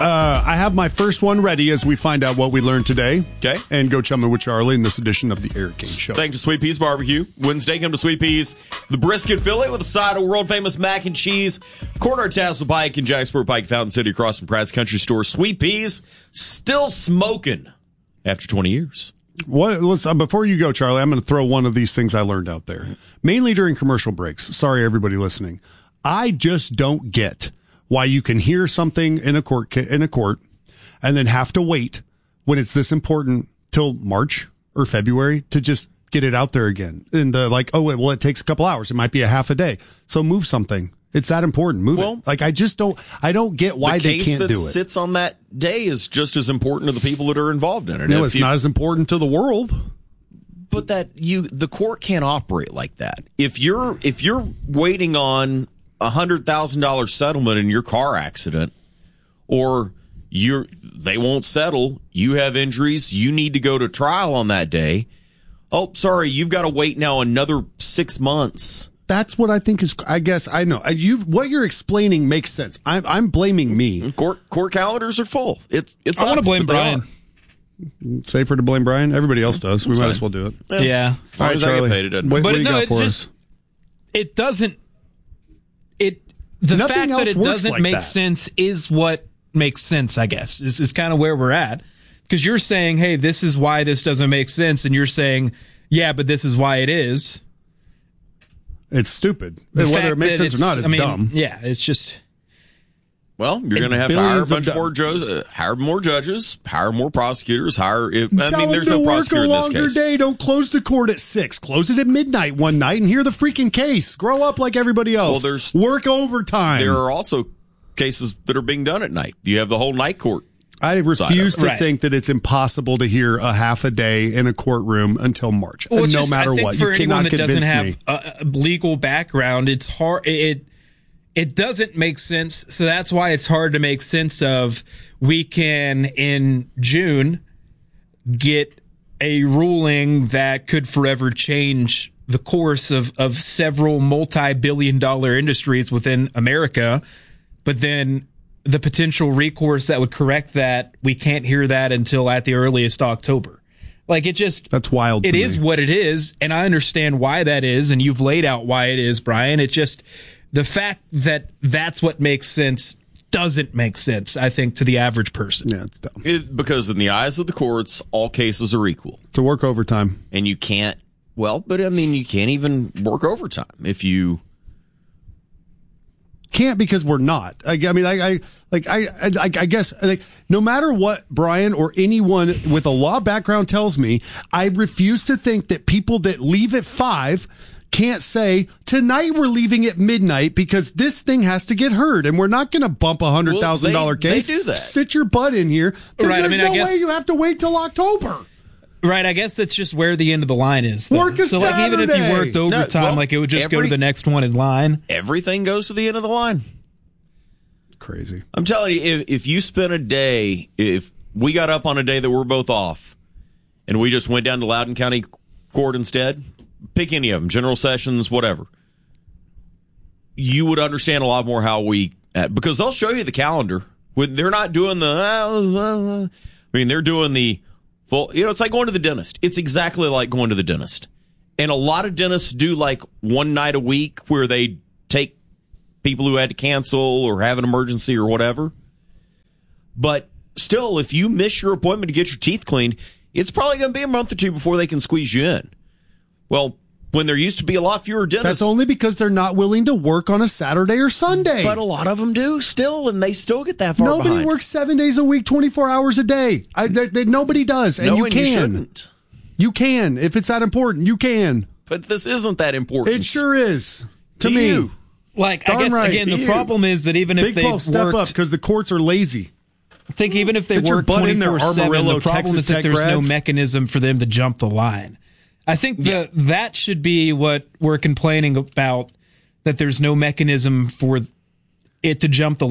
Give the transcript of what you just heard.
I have my first one ready as we find out what we learned today. Okay. And go chumming with Charlie in this edition of the Eric King Show. Thanks to Sweet Peas Barbecue. Wednesday, come to Sweet Peas. The brisket fillet with a side of world-famous mac and cheese. Corner tassel pike in Jacksport Pike, Fountain City, across from Pratt's Country Store. Sweet Peas, still smoking after 20 years. Before you go, Charlie, I'm going to throw one of these things I learned out there. Mainly during commercial breaks. Sorry, everybody listening. I just don't get why you can hear something in a court and then have to wait when it's this important till March or February to just get it out there again. And it takes a couple hours. It might be a half a day. So move something. It's that important. Move it. Like, I don't get why they can't do it. The case that sits on that day is just as important to the people that are involved in it. No, it's not as important to the world. But the court can't operate like that. If you're waiting on $100,000 settlement in your car accident, or they won't settle, you have injuries, you need to go to trial on that day. Oh, sorry, you've got to wait now another 6 months. That's what I think is. I guess I know. What you're explaining makes sense. I'm blaming me. Court calendars are full. It's. I want to blame Brian. Safer to blame Brian. Everybody else does. We might as well do it. Yeah. All right, Charlie. What do you got for us? It doesn't. The Nothing fact that it doesn't like make that. sense is what makes sense, I guess, is kind of where we're at. Because you're saying, hey, this is why this doesn't make sense. And you're saying, yeah, but this is why it is. It's stupid. Whether it makes sense or not, it's dumb. Yeah, it's just. Well, you're going to have to hire a bunch more judges, hire more judges, hire more prosecutors, there's no prosecutor in this case. Work a longer day. Don't close the court at 6. Close it at midnight one night and hear the freaking case. Grow up like everybody else. Well, work overtime. There are also cases that are being done at night. You have the whole night court. I refuse to think that it's impossible to hear a half a day in a courtroom until March. Well, no matter what. For you cannot anyone that convince doesn't me. have a legal background, it's hard. It doesn't make sense. So that's why it's hard to make sense of. We can, in June, get a ruling that could forever change the course of several multi-billion-dollar industries within America. But then the potential recourse that would correct that, we can't hear that until at the earliest October. Like, it just... That's wild. It is what it is, and I understand why that is, and you've laid out why it is, Brian. It just... The fact that that's what makes sense doesn't make sense, I think, to the average person. Yeah, it's dumb. Because in the eyes of the courts, all cases are equal. To work overtime. And you can't... you can't even work overtime if you... Can't, because we're not. I guess no matter what Brian or anyone with a law background tells me, I refuse to think that people that leave at 5 can't say, tonight we're leaving at midnight because this thing has to get heard, and we're not going to bump $100,000 case. They do that. Sit your butt in here. Right, There's no way you have to wait till October. Right, I guess that's just where the end of the line is. Work a Saturday. Like, even if you worked overtime, it would just go to the next one in line. Everything goes to the end of the line. Crazy. I'm telling you, if you spent a day, if we got up on a day that we're both off, and we just went down to Loudoun County Court instead, pick any of them, General Sessions, whatever, you would understand a lot more how because they'll show you the calendar. They're not doing they're doing the full, it's like going to the dentist. It's exactly like going to the dentist. And a lot of dentists do like one night a week where they take people who had to cancel or have an emergency or whatever. But still, if you miss your appointment to get your teeth cleaned, it's probably going to be a month or two before they can squeeze you in. Well, when there used to be a lot fewer dentists... That's only because they're not willing to work on a Saturday or Sunday. But a lot of them do still, and they still get that far behind. Nobody works 7 days a week, 24 hours a day. Nobody does, and you can. You shouldn't. You can. If it's that important, you can. But this isn't that important. It sure is. To me. You. Like, I guess, again, the problem is that even if Big 12 step up, because the courts are lazy. I think even if they work 24/7, the problem is that there's no mechanism for them to jump the line. I think that should be what we're complaining about, that there's no mechanism for it to jump the